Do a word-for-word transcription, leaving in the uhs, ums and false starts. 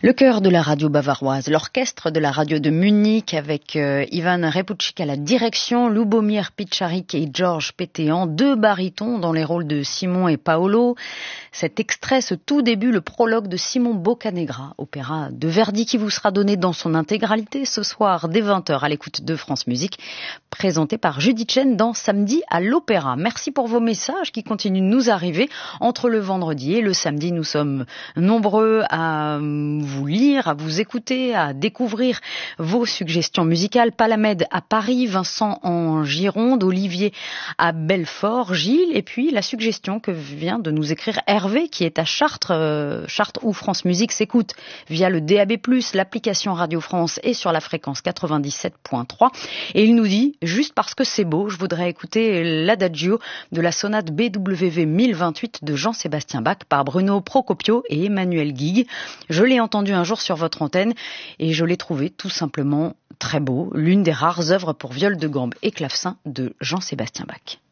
Le chœur de la radio bavaroise, l'orchestre de la radio de Munich avec euh, Ivan Repucik à la direction, Lubomir Picharik et Georges Pétéan, deux barytons dans les rôles de Simon et Paolo. Cet extrait, ce tout début, le prologue de Simon Boccanegra, opéra de Verdi qui vous sera donné dans son intégralité ce soir dès vingt heures à l'écoute de France Musique, présenté par Judith Chen dans Samedi à l'Opéra. Merci pour vos messages qui continuent de nous arriver entre le vendredi et le samedi. Nous sommes nombreux à vous lire, à vous écouter, à découvrir vos suggestions musicales. Palamède à Paris, Vincent en Gironde, Olivier à Belfort, Gilles, et puis la suggestion que vient de nous écrire Hervé qui est à Chartres, euh, Chartres où France Musique s'écoute via le D A B plus, l'application Radio France et sur la fréquence quatre-vingt-dix-sept point trois. Et il nous dit, juste parce que c'est beau, je voudrais écouter l'adagio de la sonate B W V mille vingt-huit de Jean-Sébastien Bach par Bruno Procopio et Emmanuel Guigues. Je l'ai entendu un jour sur votre antenne et je l'ai trouvé tout simplement très beau, l'une des rares œuvres pour viol de gambe et clavecin de Jean-Sébastien Bach.